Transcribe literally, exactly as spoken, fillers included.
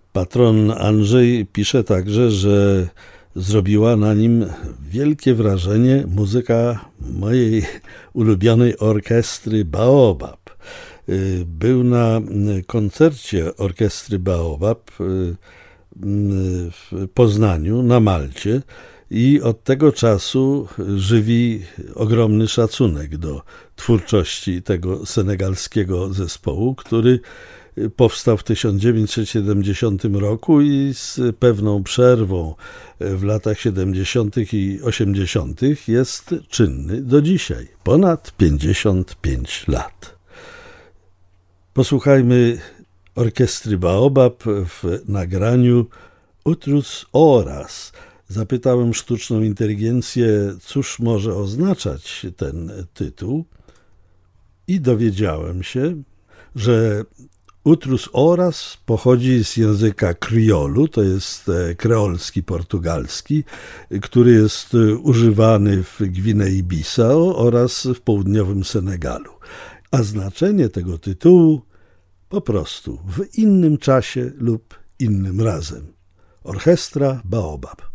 Patron Andrzej pisze także, że zrobiła na nim wielkie wrażenie muzyka mojej ulubionej orkiestry Baobab. Był na koncercie orkiestry Baobab w Poznaniu, na Malcie, i od tego czasu żywi ogromny szacunek do twórczości tego senegalskiego zespołu, który powstał w tysiąc dziewięćset siedemdziesiątym roku i z pewną przerwą w latach siedemdziesiątych i osiemdziesiątych jest czynny do dzisiaj. Ponad pięćdziesiąt pięć lat. Posłuchajmy orkiestry Baobab w nagraniu Utrus Horas. Zapytałem sztuczną inteligencję, cóż może oznaczać ten tytuł, i dowiedziałem się, że Utrus Horas pochodzi z języka kriolu, to jest kreolski portugalski, który jest używany w Gwinei-Bissau oraz w południowym Senegalu. A znaczenie tego tytułu po prostu w innym czasie lub innym razem. Orkiestra Baobab.